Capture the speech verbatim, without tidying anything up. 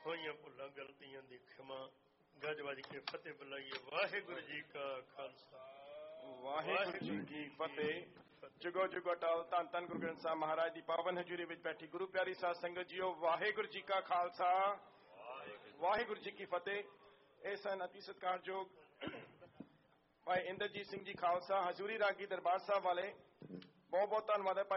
ਹੋਈਆਂ ਭੁੱਲਾਂ ਗਲਤੀਆਂ ਦੀ ਖਿਮਾ ਗੱਜ ਵੱਜ ਕੇ ਫਤਿਹ ਬੁਲਾਈਏ। ਵਾਹਿਗੁਰੂ ਜੀ ਕਾ ਖਾਲਸਾ ਵਾਹਿਗੁਰੂ ਜੀ ਕੀ ਫਤਿਹ। ਜੁਗੋ ਜੁਗੋ ਟਾਲ ਧੰਨ ਧੰਨ ਗੁਰੂ ਗ੍ਰੰਥ ਸਾਹਿਬ ਮਹਾਰਾਜ ਦੀ ਪਾਵਨ ਹਜ਼ੂਰੀ ਵਿੱਚ ਬੈਠੀ ਗੁਰੂ ਪਿਆਰੀ ਸਾਧ ਸੰਗਤ ਜੀਓ, ਵਾਹਿਗੁਰੂ ਜੀ ਕਾ ਖਾਲਸਾ ਵਾਹਿਗੁਰੂ ਜੀ ਕੀ ਫਤਿਹ। ਇਹ ਸਨ ਅਤੀ ਸਤਿਕਾਰਯੋਗ ਭਾਈ ਇੰਦਰਜੀਤ ਸਿੰਘ ਜੀ ਖਾਲਸਾ ਹਜ਼ੂਰੀ ਰਾਗੀ ਦਰਬਾਰ ਸਾਹਿਬ ਵਾਲੇ। ਬਹੁਤ ਬਹੁਤ ਧੰਨਵਾਦ ਹੈ ਭਾਈ